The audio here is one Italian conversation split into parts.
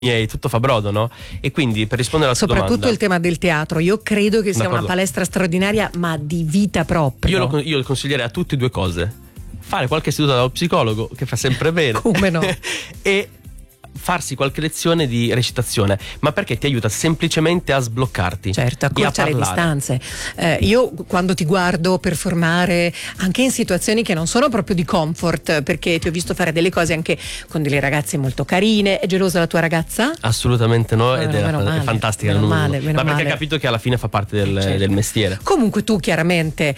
miei, tutto fa brodo, no? E quindi per rispondere alla tua domanda, soprattutto il tema del teatro, io credo che sia una palestra straordinaria, ma di vita proprio. Io consiglierei a tutti due cose: fare qualche seduta dallo psicologo, che fa sempre bene, come no, e farsi qualche lezione di recitazione, ma perché ti aiuta semplicemente a sbloccarti, certo, accorciare le distanze. Io quando ti guardo performare anche in situazioni che non sono proprio di comfort, perché ti ho visto fare delle cose anche con delle ragazze molto carine. È gelosa la tua ragazza? Assolutamente no, ed è fantastica, ma perché ha capito che alla fine fa parte del mestiere. Comunque tu chiaramente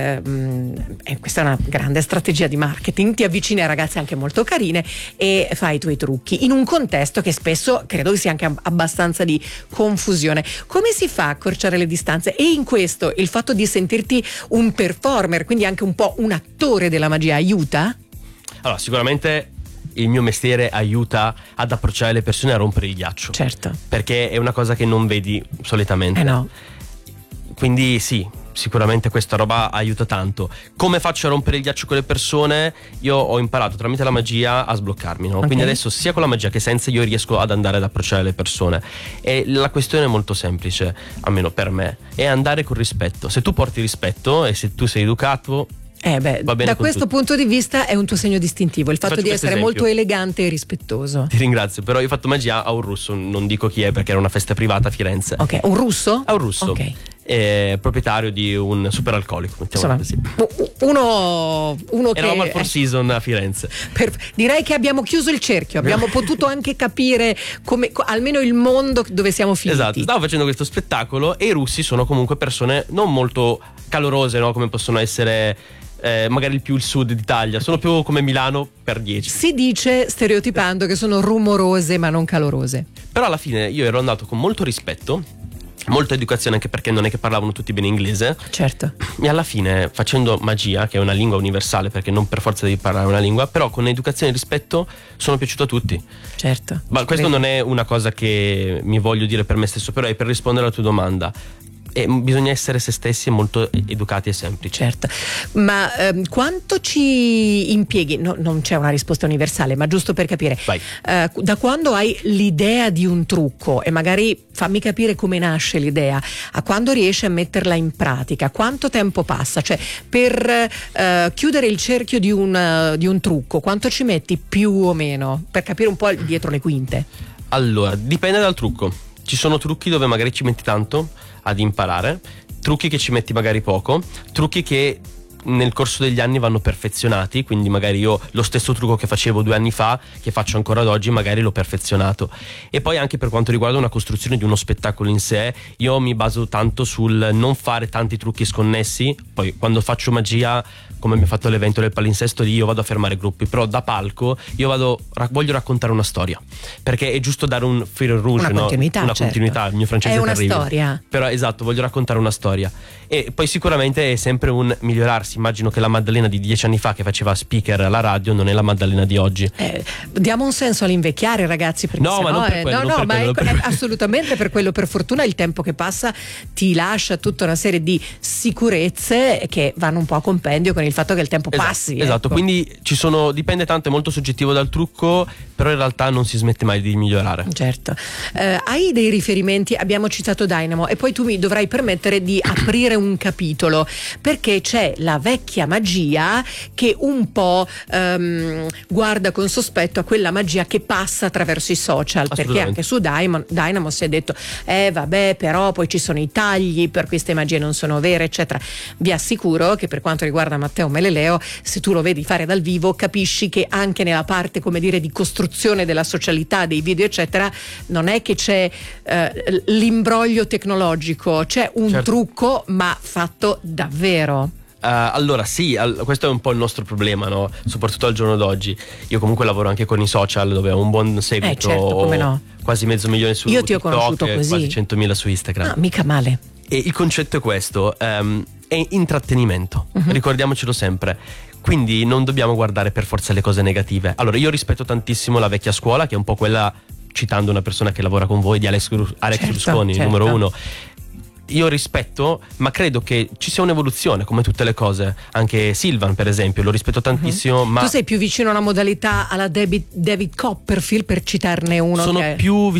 questa è una grande strategia di marketing, ti avvicini a ragazze anche molto carine e fai i tuoi trucchi in un contesto che spesso credo che sia anche abbastanza di confusione. Come si fa a accorciare le distanze? E in questo il fatto di sentirti un performer, quindi anche un po' un attore della magia, aiuta? Allora, sicuramente il mio mestiere aiuta ad approcciare le persone, a rompere il ghiaccio. Certo. Perché è una cosa che non vedi solitamente. No. Quindi sì, sicuramente questa roba aiuta tanto. Come faccio a rompere il ghiaccio con le persone? Io ho imparato tramite la magia a sbloccarmi, no? Quindi adesso sia con la magia che senza io riesco ad andare ad approcciare le persone. E la questione è molto semplice, almeno per me, è andare con rispetto. Se tu porti rispetto e se tu sei educato, da questo punto di vista è un tuo segno distintivo, il fatto di essere molto elegante e rispettoso. Ti ringrazio, però io ho fatto magia a un russo, non dico chi è perché era una festa privata a Firenze. Ok, un russo? A un russo. Ok. Proprietario di un super alcolico, mettiamola così. Uno che eravamo al Four Seasons a Firenze. Direi che abbiamo chiuso il cerchio, abbiamo potuto anche capire come almeno il mondo dove siamo finiti. Esatto, stavo facendo questo spettacolo e i russi sono comunque persone non molto calorose, no? Come possono essere magari più il sud d'Italia, sono più come Milano per 10. Si dice, stereotipando, che sono rumorose ma non calorose. Però alla fine io ero andato con molto rispetto, molta educazione, anche perché non è che parlavano tutti bene inglese. Certo. E alla fine, facendo magia, che è una lingua universale, perché non per forza devi parlare una lingua, però con educazione e rispetto sono piaciuto a tutti. Certo. Ma questo non è una cosa che mi voglio dire per me stesso, però è per rispondere alla tua domanda. E bisogna essere se stessi e molto educati e semplici. Certo, ma quanto ci impieghi? No, non c'è una risposta universale, ma giusto per capire, da quando hai l'idea di un trucco, e magari fammi capire come nasce l'idea, a quando riesci a metterla in pratica, quanto tempo passa? Cioè, per chiudere il cerchio di un trucco, quanto ci metti più o meno, per capire un po' dietro le quinte? Allora, dipende dal trucco. Ci sono trucchi dove magari ci metti tanto ad imparare, trucchi che ci metti magari poco, trucchi che nel corso degli anni vanno perfezionati, quindi magari io lo stesso trucco che facevo 2 anni fa, che faccio ancora ad oggi, magari l'ho perfezionato. E poi anche per quanto riguarda una costruzione di uno spettacolo in sé, io mi baso tanto sul non fare tanti trucchi sconnessi. Poi quando faccio magia, come mi ha fatto l'evento del palinsesto, lì io vado a fermare gruppi, però da palco io voglio raccontare una storia, perché è giusto dare un fil rouge, una continuità, una certo. continuità. Il mio francese è una terribile, storia, però esatto, voglio raccontare una storia. E poi sicuramente è sempre un migliorarsi. Immagino che la Maddalena di 10 anni fa, che faceva speaker alla radio, non è la Maddalena di oggi. Diamo un senso all'invecchiare, ragazzi, perché no, ma non per quello, ma è assolutamente per quello. Per fortuna il tempo che passa ti lascia tutta una serie di sicurezze che vanno un po' a compendio con il fatto che il tempo passi. Esatto, ecco. Quindi dipende tanto, è molto soggettivo dal trucco, però in realtà non si smette mai di migliorare. Certo. Hai dei riferimenti? Abbiamo citato Dynamo e poi tu mi dovrai permettere di aprire un capitolo, perché c'è la vecchia magia che un po' guarda con sospetto a quella magia che passa attraverso i social, perché anche su Dynamo si è detto vabbè, però poi ci sono i tagli, per queste magie non sono vere, eccetera. Vi assicuro che per quanto riguarda Matteo Meleleo, se tu lo vedi fare dal vivo, capisci che anche nella parte, come dire, di costruzione della socialità, dei video eccetera, non è che c'è l'imbroglio tecnologico, c'è un trucco ma fatto davvero. Allora sì, questo è un po' il nostro problema, no? Soprattutto al giorno d'oggi. Io comunque lavoro anche con i social, dove ho un buon seguito, certo, come no? Quasi 500.000 su Io ti ho TikTok, conosciuto così, quasi 100.000 su Instagram. Mica male. E il concetto è questo, è intrattenimento, ricordiamocelo sempre. Quindi non dobbiamo guardare per forza le cose negative. Allora, io rispetto tantissimo la vecchia scuola, che è un po' quella, citando una persona che lavora con voi, di Alex Rusconi, il numero 1. io rispetto, ma credo che ci sia un'evoluzione come tutte le cose. Anche Sylvan, per esempio, lo rispetto tantissimo, ma tu sei più vicino a una modalità alla David Copperfield, per citarne uno sono che... più